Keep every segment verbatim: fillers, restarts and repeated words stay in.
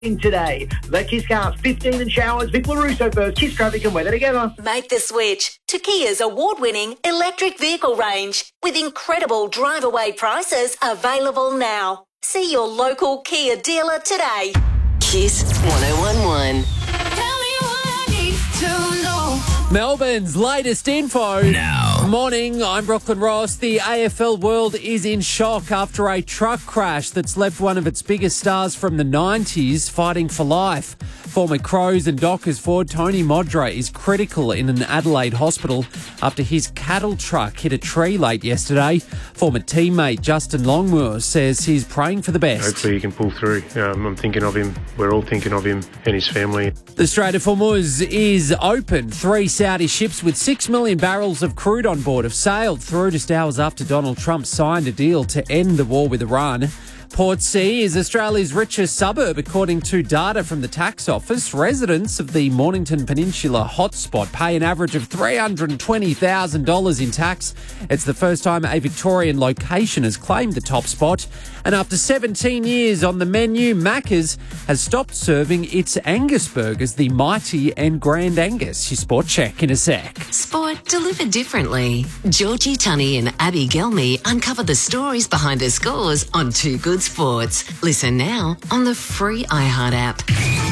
today. The Kiss Cast, fifteen and showers. Vic LaRusso first. Kiss traffic and weather together. Make the switch to Kia's award-winning electric vehicle range with incredible drive-away prices available now. See your local Kia dealer today. Kiss one oh one one. Tell me what I need to know. Melbourne's latest info. Now. Morning, I'm Brooklyn Ross. The A F L world is in shock after a truck crash that's left one of its biggest stars from the nineties fighting for life. Former Crows and Dockers forward Tony Modra is critical in an Adelaide hospital after his cattle truck hit a tree late yesterday. Former teammate Justin Longmuir says he's praying for the best. Hopefully he can pull through. Um, I'm thinking of him. We're all thinking of him and his family. The Strait of Hormuz is open. Three Saudi ships with six million barrels of crude on board have sailed through just hours after Donald Trump signed a deal to end the war with Iran. Portsea is Australia's richest suburb, according to data from the tax office. Residents of the Mornington Peninsula hotspot pay an average of three hundred twenty thousand dollars in tax. It's the first time a Victorian location has claimed the top spot. And after seventeen years on the menu, Macca's has stopped serving its Angus burgers, the Mighty and Grand Angus. Your sport check in a sec. Sport delivered differently. Georgie Tunney and Abby Gelmy uncover the stories behind the scores on Two Good Sports. Listen now on the free iHeart app.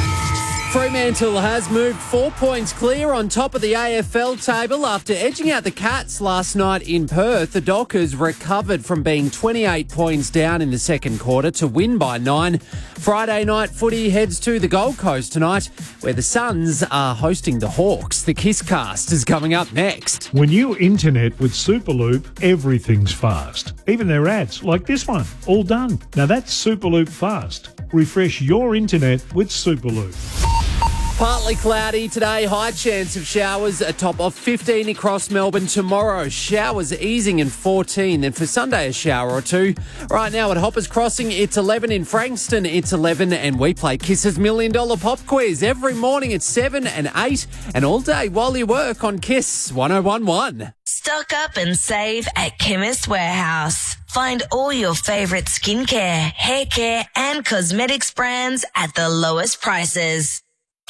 Fremantle has moved four points clear on top of the A F L table after edging out the Cats last night in Perth. The Dockers recovered from being twenty-eight points down in the second quarter to win by nine. Friday night footy heads to the Gold Coast tonight, where the Suns are hosting the Hawks. The Kiss Cast is coming up next. When you internet with Superloop, everything's fast. Even their ads, like this one, all done. Now that's Superloop fast. Refresh your internet with Superloop. Partly cloudy today, high chance of showers, a top of fifteen across Melbourne tomorrow. Showers easing in fourteen, then for Sunday a shower or two. Right now at Hoppers Crossing, it's eleven. In Frankston, it's eleven, and we play Kiss's Million Dollar Pop Quiz every morning at seven and eight, and all day while you work on Kiss one oh one one. Stock up and save at Chemist Warehouse. Find all your favourite skincare, hair care and cosmetics brands at the lowest prices.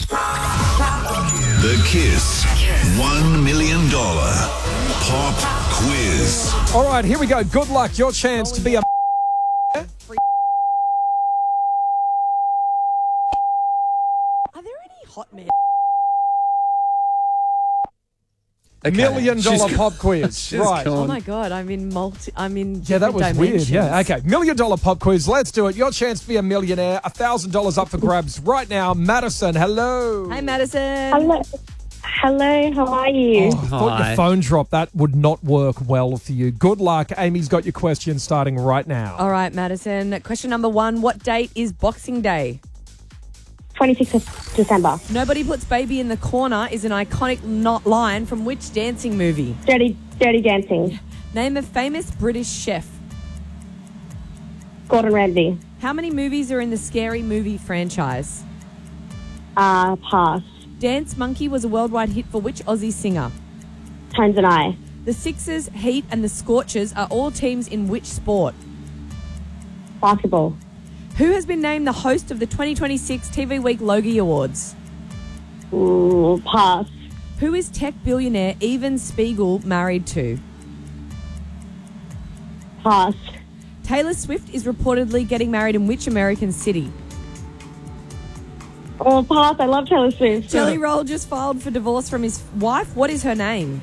The Kiss one million dollars Pop Quiz. All right, here we go. Good luck. Your chance to be a... Are there any hot men? Okay. Million dollar She's pop quiz. She's Right. gone. Oh my god, I'm in multi. I'm in. Yeah, that was different weird. dimensions. Yeah, okay. Million dollar pop quiz. Let's do it. Your chance to be a millionaire. A thousand dollars up for grabs right now. Madison, hello. Hi, Madison. Hello. Hello, how are you? Oh, I thought Hi. your phone dropped. That would not work well for you. Good luck. Amy's got your question starting right now. All right, Madison. Question number one. What date is Boxing Day? twenty-sixth of December. Nobody Puts Baby in the Corner is an iconic not line from which dancing movie? Dirty, Dirty Dancing. Name a famous British chef. Gordon Ramsay. How many movies are in the Scary Movie franchise? Uh, pass. Dance Monkey was a worldwide hit for which Aussie singer? Tones and I. The Sixers, Heat and the Scorchers are all teams in which sport? Basketball. Who has been named the host of the twenty twenty-six T V Week Logie Awards? Ooh, pass. Who is tech billionaire Evan Spiegel married to? Pass. Taylor Swift is reportedly getting married in which American city? Oh, pass. I love Taylor Swift. Jelly Roll just filed for divorce from his wife. What is her name?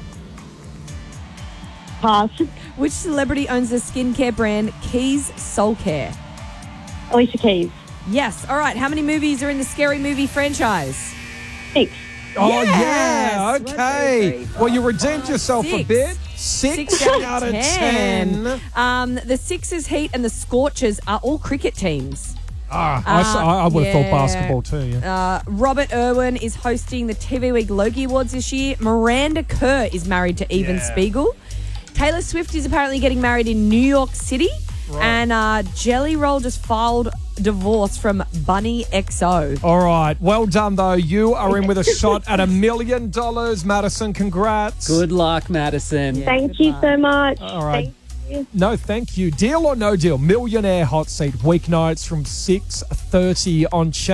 Pass. Which celebrity owns the skincare brand Keys Soul Care? Alicia Keys. Yes. All right. How many movies are in the Scary Movie franchise? Six. Oh, Yes! yeah. One, two, Okay. three, four, Well, you redeemed five, yourself a six. bit. Six, Six out of ten. Um, the Sixers, Heat, and the Scorchers are all cricket teams. Ah, I s- I, I would have yeah. thought basketball too, yeah. Uh, Robert Irwin is hosting the T V Week Logie Awards this year. Miranda Kerr is married to Evan Yeah. Spiegel. Taylor Swift is apparently getting married in New York City. Right. And uh, Jelly Roll just filed divorce from Bunny X O. All right. Well done, though. You are in with a shot at a million dollars. Madison, congrats. Good luck, Madison. Thank you so much. All right. Thank- you. No, thank you. Deal or no deal? Millionaire Hot Seat, weeknights from six thirty on Channel